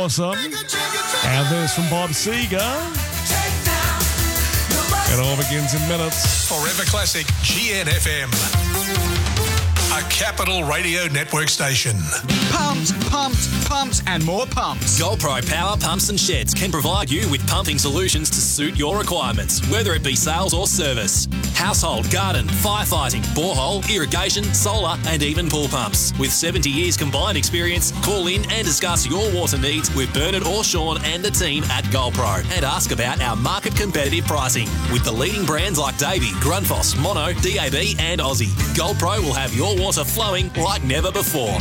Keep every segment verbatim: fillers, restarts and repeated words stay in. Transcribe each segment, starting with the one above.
Blossom. And this from Bob Seger. It all begins in minutes. Forever Classic G N F M. A Capital Radio Network station. Pumped, pumped, pumped and more pumps. GoldPro Power Pumps and Sheds can provide you with pumping solutions to suit your requirements, whether it be sales or service. Household, garden, firefighting, borehole, irrigation, solar and even pool pumps. With seventy years combined experience, call in and discuss your water needs with Bernard or Sean and the team at GoldPro and ask about our market competitive pricing. With the leading brands like Davey, Grundfos, Mono, D A B and Aussie, GoldPro will have your water flowing like never before.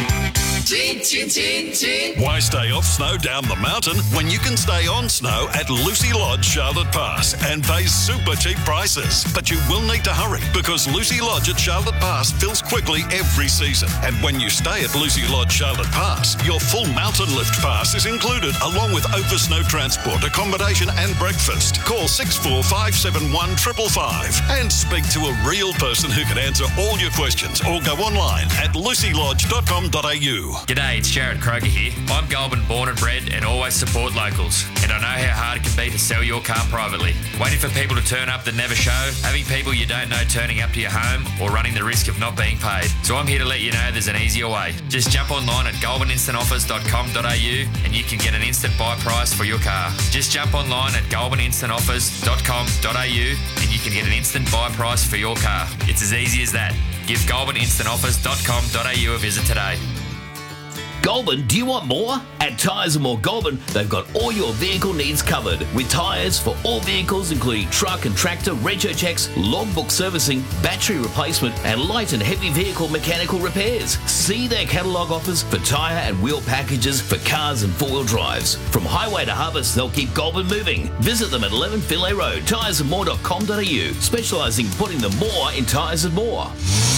Chin, chin, chin, chin. Why stay off snow down the mountain when you can stay on snow at Lucy Lodge, Charlotte Pass and pay super cheap prices? But you will need to hurry because Lucy Lodge at Charlotte Pass fills quickly every season. And when you stay at Lucy Lodge, Charlotte Pass, your full mountain lift pass is included along with over snow transport, accommodation and breakfast. Call six four five seven one five five five and speak to a real person who can answer all your questions or go online at lucy lodge dot com dot a u. G'day, it's Jared Kroger here. I'm Goulburn born and bred and always support locals. And I know how hard it can be to sell your car privately. Waiting for people to turn up that never show, having people you don't know turning up to your home or running the risk of not being paid. So I'm here to let you know there's an easier way. Just jump online at goulburn instant offers dot com dot a u and you can get an instant buy price for your car. Just jump online at goulburn instant offers dot com dot a u and you can get an instant buy price for your car. It's as easy as that. Give goulburn instant offers dot com dot a u a visit today. Goulburn, do you want more? At Tyres and More Goulburn, they've got all your vehicle needs covered with tyres for all vehicles including truck and tractor, rego checks, logbook servicing, battery replacement and light and heavy vehicle mechanical repairs. See their catalogue offers for tyre and wheel packages for cars and four-wheel drives. From highway to harvest, they'll keep Goulburn moving. Visit them at eleven Philae Road, tyres and more dot com dot a u, specialising in putting the more in Tyres and More.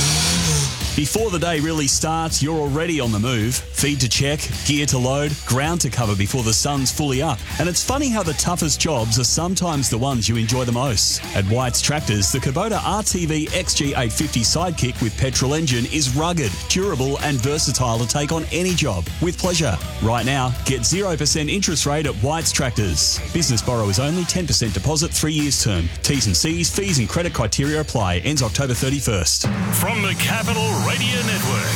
Before the day really starts, you're already on the move. Feed to check, gear to load, ground to cover before the sun's fully up. And it's funny how the toughest jobs are sometimes the ones you enjoy the most. At White's Tractors, the Kubota R T V X G eight fifty Sidekick with petrol engine is rugged, durable and versatile to take on any job with pleasure. Right now, get zero percent interest rate at White's Tractors. Business borrow is only ten percent deposit, three years term. T's and C's, fees and credit criteria apply. Ends October thirty-first. From the Capital Radio Network.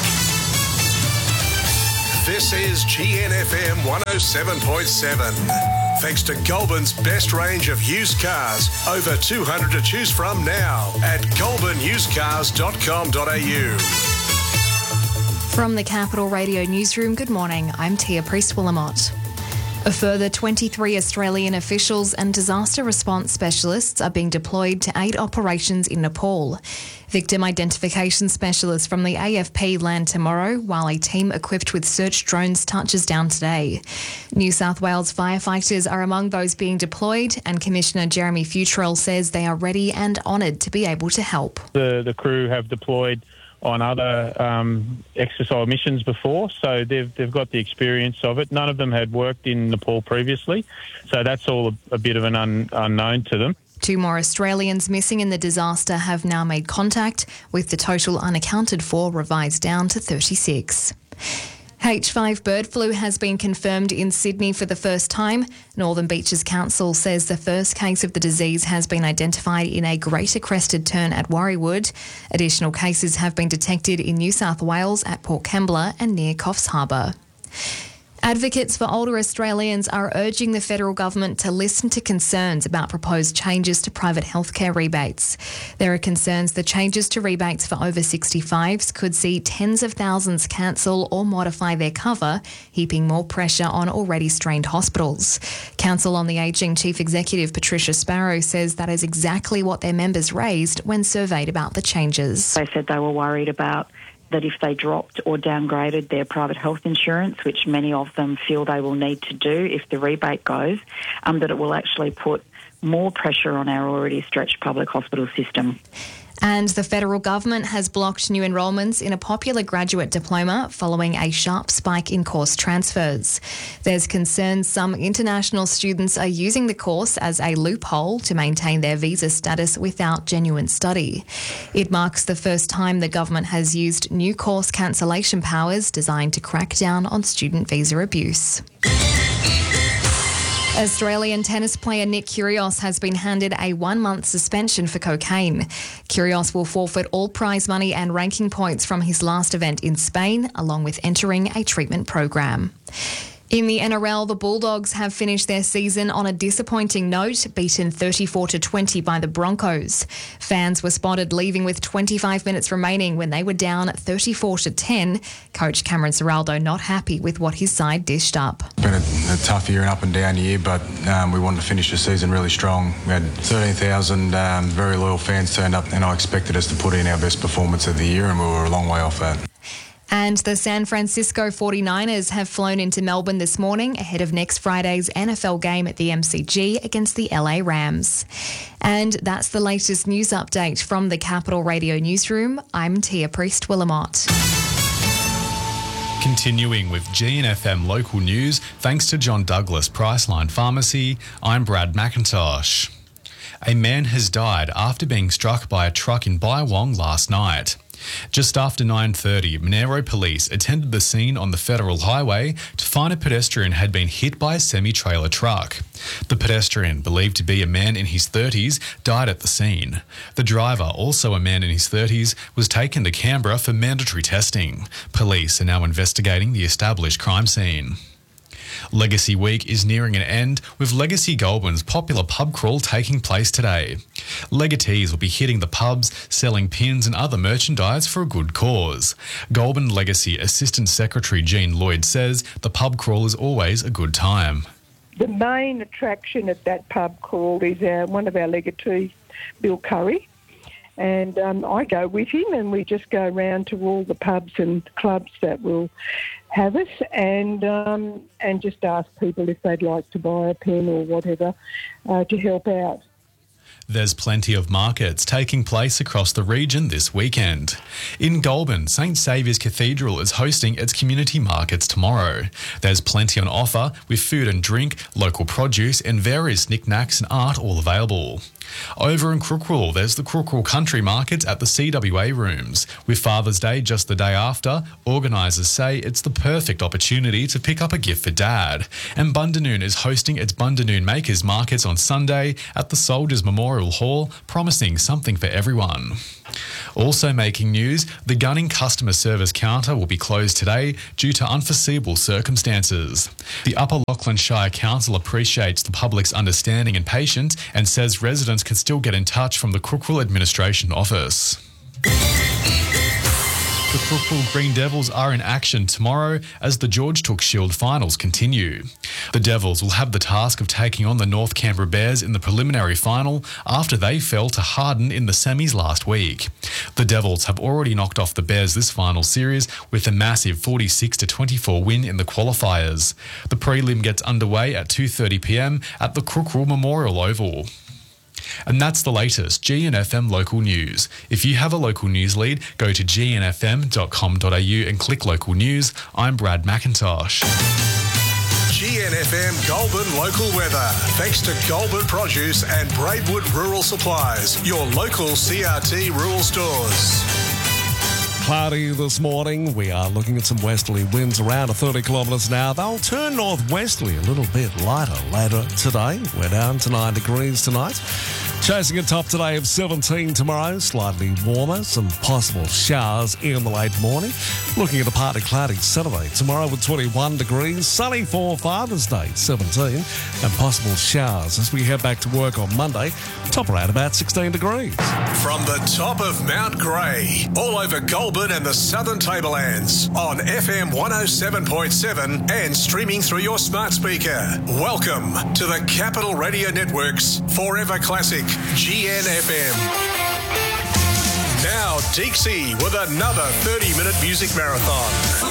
This is G N F M one oh seven point seven. Thanks to Goulburn's best range of used cars. Over two hundred to choose from now at goulburn used cars dot com dot a u. From the Capital Radio Newsroom, good morning. I'm Tia Priest-Willamott. A further twenty-three Australian officials and disaster response specialists are being deployed to aid operations in Nepal. Victim identification specialists from the A F P land tomorrow, while a team equipped with search drones touches down today. New South Wales firefighters are among those being deployed, and Commissioner Jeremy Futrell says they are ready and honoured to be able to help. The, the crew have deployed on other um, exercise missions before, so they've they've got the experience of it. None of them had worked in Nepal previously, so that's all a, a bit of an un, unknown to them. Two more Australians missing in the disaster have now made contact, with the total unaccounted for revised down to thirty-six. H five bird flu has been confirmed in Sydney for the first time. Northern Beaches Council says the first case of the disease has been identified in a greater crested tern at Warriewood. Additional cases have been detected in New South Wales at Port Kembla and near Coffs Harbour. Advocates for older Australians are urging the federal government to listen to concerns about proposed changes to private healthcare rebates. There are concerns the changes to rebates for over sixty-fives could see tens of thousands cancel or modify their cover, heaping more pressure on already strained hospitals. Council on the Ageing Chief Executive Patricia Sparrow says that is exactly what their members raised when surveyed about the changes. They said they were worried about that if they dropped or downgraded their private health insurance, which many of them feel they will need to do if the rebate goes, um, that it will actually put more pressure on our already stretched public hospital system. And the federal government has blocked new enrolments in a popular graduate diploma following a sharp spike in course transfers. There's concern some international students are using the course as a loophole to maintain their visa status without genuine study. It marks the first time the government has used new course cancellation powers designed to crack down on student visa abuse. Australian tennis player Nick Kyrgios has been handed a one-month suspension for cocaine. Kyrgios will forfeit all prize money and ranking points from his last event in Spain, along with entering a treatment program. In the N R L, the Bulldogs have finished their season on a disappointing note, beaten thirty-four to twenty by the Broncos. Fans were spotted leaving with twenty-five minutes remaining when they were down thirty-four to ten. Coach Cameron Ciraldo not happy with what his side dished up. It's been a, a tough year and up and down year, but um, we wanted to finish the season really strong. We had thirteen thousand um, very loyal fans turned up, and I expected us to put in our best performance of the year, and we were a long way off that. And the San Francisco forty-niners have flown into Melbourne this morning ahead of next Friday's N F L game at the M C G against the L A Rams. And that's the latest news update from the Capital Radio Newsroom. I'm Tia Priest-Willamott. Continuing with G N F M local news, thanks to John Douglas Priceline Pharmacy, I'm Brad McIntosh. A man has died after being struck by a truck in Bywong last night. Just after nine thirty, Monero police attended the scene on the Federal Highway to find a pedestrian had been hit by a semi-trailer truck. The pedestrian, believed to be a man in his thirties, died at the scene. The driver, also a man in his thirties, was taken to Canberra for mandatory testing. Police are now investigating the established crime scene. Legacy Week is nearing an end, with Legacy Goulburn's popular pub crawl taking place today. Legatees will be hitting the pubs, selling pins and other merchandise for a good cause. Goulburn Legacy Assistant Secretary Jean Lloyd says the pub crawl is always a good time. The main attraction at that pub crawl is uh, one of our legatees, Bill Curry, and um, I go with him, and we just go around to all the pubs and clubs that will have us, and um, and just ask people if they'd like to buy a pen or whatever uh, to help out. There's plenty of markets taking place across the region this weekend. In Goulburn, Saint Saviour's Cathedral is hosting its community markets tomorrow. There's plenty on offer with food and drink, local produce and various knickknacks and art all available. Over in Crookwell, there's the Crookwell Country Market at the C W A Rooms. With Father's Day just the day after, organisers say it's the perfect opportunity to pick up a gift for Dad. And Bundanoon is hosting its Bundanoon Makers Markets on Sunday at the Soldiers Memorial Hall, promising something for everyone. Also making news, the Gunning customer service counter will be closed today due to unforeseeable circumstances. The Upper Lachlan Shire Council appreciates the public's understanding and patience and says residents can still get in touch from the Crookwell Administration Office. The Crookwell Green Devils are in action tomorrow as the George Took Shield finals continue. The Devils will have the task of taking on the North Canberra Bears in the preliminary final after they fell to Harden in the semis last week. The Devils have already knocked off the Bears this final series with a massive forty-six to twenty-four win in the qualifiers. The prelim gets underway at two thirty p m at the Crookwell Memorial Oval. And that's the latest G N F M local news. If you have a local news lead, go to g n f m dot com dot a u and click local news. I'm Brad McIntosh. G N F M Goulburn local weather. Thanks to Goulburn Produce and Braidwood Rural Supplies, your local C R T rural stores. Cloudy this morning. We are looking at some westerly winds around thirty kilometres an hour. They'll turn northwesterly a little bit lighter later today. We're down to nine degrees tonight. Chasing a top today of seventeen tomorrow, slightly warmer, some possible showers in the late morning. Looking at a partly cloudy Saturday. Tomorrow with twenty-one degrees, sunny for Father's Day, seventeen, and possible showers as we head back to work on Monday. Top around about sixteen degrees. From the top of Mount Grey, all over Goulburn and the Southern Tablelands, on F M one oh seven point seven and streaming through your smart speaker. Welcome to the Capital Radio Network's Forever Classic G N F M. Now Deeksy with another thirty minute music marathon.